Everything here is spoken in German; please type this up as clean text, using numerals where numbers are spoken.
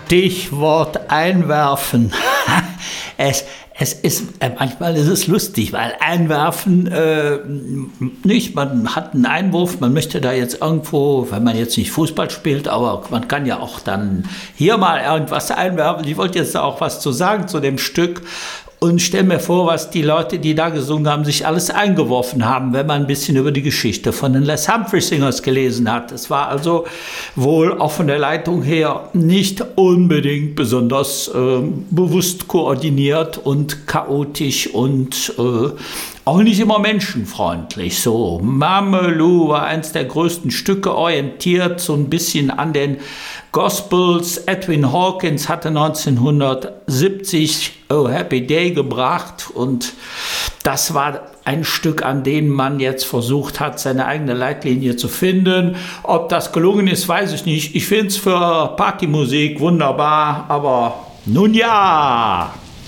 Stichwort einwerfen. Es ist, manchmal ist es lustig, weil einwerfen, nicht, man hat einen Einwurf, man möchte da jetzt irgendwo, wenn man jetzt nicht Fußball spielt, aber man kann ja auch dann hier mal irgendwas einwerfen. Ich wollte jetzt auch was zu sagen zu dem Stück. Und stell mir vor, was die Leute, die da gesungen haben, sich alles eingeworfen haben, wenn man ein bisschen über die Geschichte von den Les Humphrey Singers gelesen hat. Es war also wohl auch von der Leitung her nicht unbedingt besonders bewusst koordiniert und chaotisch und auch nicht immer menschenfreundlich. So, Mamelou war eins der größten Stücke, orientiert so ein bisschen an den Gospels. Edwin Hawkins hatte 1970 Oh Happy Day gebracht und das war ein Stück, an dem man jetzt versucht hat, seine eigene Leitlinie zu finden. Ob das gelungen ist, weiß ich nicht. Ich finde es für Partymusik wunderbar, aber nun ja.